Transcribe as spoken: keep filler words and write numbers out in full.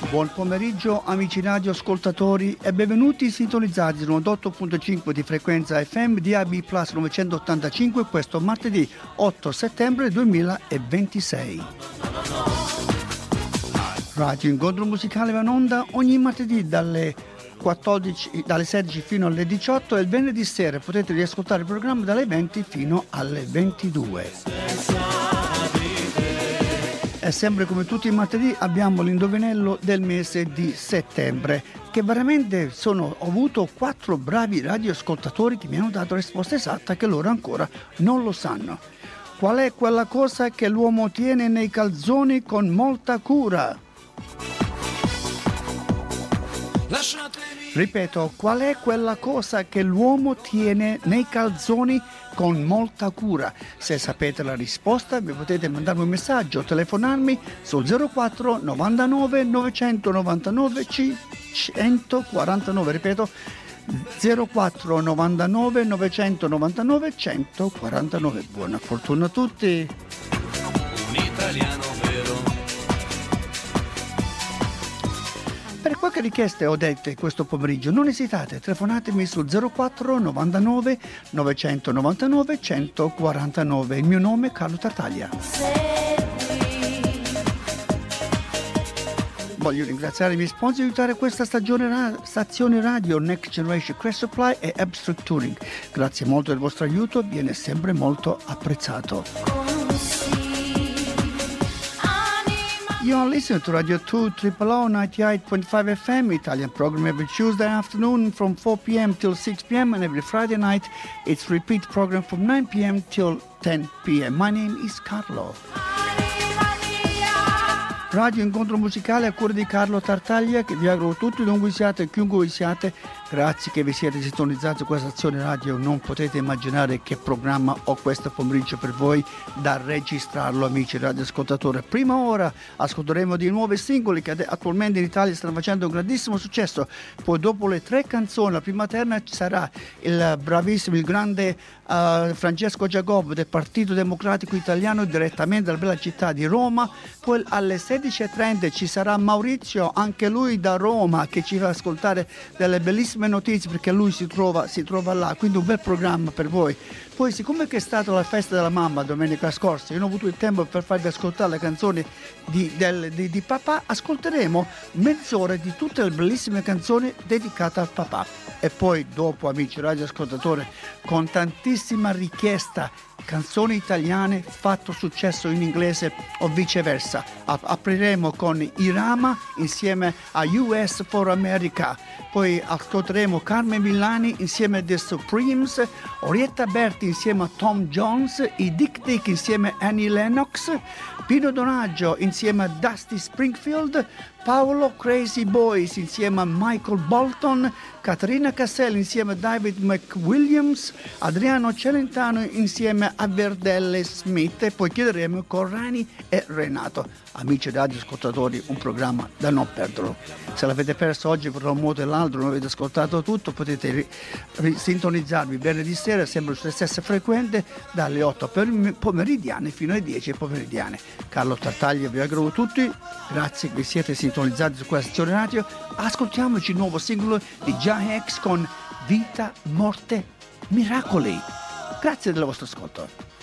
Buon pomeriggio amici radioascoltatori e benvenuti sintonizzati sul novantotto virgola cinque di frequenza F M D A B Plus novecentottantacinque questo martedì otto settembre duemilaventisei. Radio Incontro Musicale va in onda ogni martedì dalle quattordici, dalle sedici fino alle diciotto e il venerdì sera potete riascoltare il programma dalle venti fino alle ventidue. E sempre come tutti i martedì abbiamo l'indovinello del mese di settembre, che veramente sono, ho avuto quattro bravi radioascoltatori che mi hanno dato risposta esatta che loro ancora non lo sanno. Qual è quella cosa che l'uomo tiene nei calzoni con molta cura? Ripeto, qual è quella cosa che l'uomo tiene nei calzoni con molta cura? Se sapete la risposta mi potete mandarmi un messaggio o telefonarmi sul zero quattro novantanove novecentonovantanove centoquarantanove, ripeto zero quattro novantanove novecentonovantanove centoquarantanove. Buona fortuna a tutti. Un italiano vero. Per qualche richiesta o dette questo pomeriggio non esitate, telefonatemi sul zero quattro novantanove novecentonovantanove centoquarantanove. Il mio nome è Carlo Tartaglia. Voglio ringraziare i miei sponsor di aiutare questa stagione ra- stazione radio Next Generation Crash Supply e Abstract Touring. Grazie molto del vostro aiuto, viene sempre molto apprezzato. You are listening to Radio two O O O ninety-eight point five F M, Italian program every Tuesday afternoon from four p.m. till six p.m. and every Friday night it's repeat program from nine p.m. till ten p.m. My name is Carlo. Radio Incontro Musicale a cura di Carlo Tartaglia, che vi auguro tutti dovunque siate e chiunque voi siate. Grazie che vi siete sintonizzati su questa azione radio. Non potete immaginare che programma ho questo pomeriggio per voi da registrarlo, amici radioascoltatori. Prima ora ascolteremo di nuovi singoli che attualmente in Italia stanno facendo un grandissimo successo. Poi dopo le tre canzoni, la prima terna ci sarà il bravissimo, il grande uh, Francesco Giacobbe del Partito Democratico Italiano direttamente dalla bella città di Roma. Poi alle sedici e trenta ci sarà Maurizio, anche lui da Roma, che ci fa ascoltare delle bellissime notizie perché lui si trova, si trova là, quindi un bel programma per voi. Poi siccome che è stata la festa della mamma domenica scorsa, io non ho avuto il tempo per farvi ascoltare le canzoni di, del, di, di papà, ascolteremo mezz'ora di tutte le bellissime canzoni dedicate al papà. E poi dopo, amici radioascoltatori, con tantissima richiesta, canzoni italiane fatto successo in inglese o viceversa. Apriremo con Irama insieme a U S for America, poi ascolteremo Carmen Villani insieme a The Supremes, Orietta Berti insieme a Tom Jones, i Dick Dick insieme a Annie Lennox, Pino Donaggio insieme a Dusty Springfield, Paolo Crazy Boys insieme a Michael Bolton, Caterina Cassell insieme a David McWilliams, Adriano Celentano insieme a Verdelle Smith e poi chiuderemo con Rani e Renato. Amici radioascoltatori, un programma da non perderlo. Se l'avete perso oggi per un modo o l'altro, non avete ascoltato tutto, potete ri- ri- sintonizzarvi venerdì sera sempre sulle stesse frequenze dalle otto pomeridiane fino alle dieci pomeridiane. Carlo Tartaglia vi auguro tutti, grazie che vi siete sintonizzati su questa stazione radio. Ascoltiamoci il nuovo singolo di Jahex con Vita, Morte, Miracoli. Grazie del vostro ascolto.